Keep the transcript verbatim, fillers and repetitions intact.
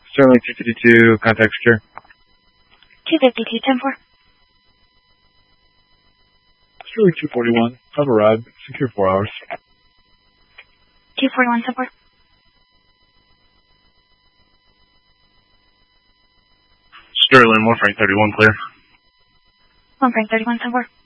Sterling two fifty-two, contact secure. two fifty-two, ten four. Sterling two forty-one, I've arrived. Secure four hours. two forty-one, ten four. Sterling, one Frank thirty-one, clear. one Frank thirty-one, ten four.